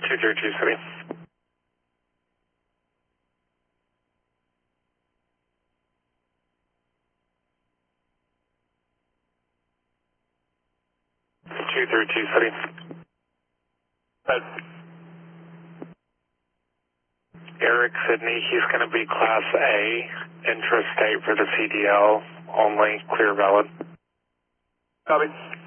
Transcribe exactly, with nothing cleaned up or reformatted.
two three two City. two three two City. Uh, Eric Sydney, he's going to be Class A, intrastate for the C D L, only, clear valid. Copy.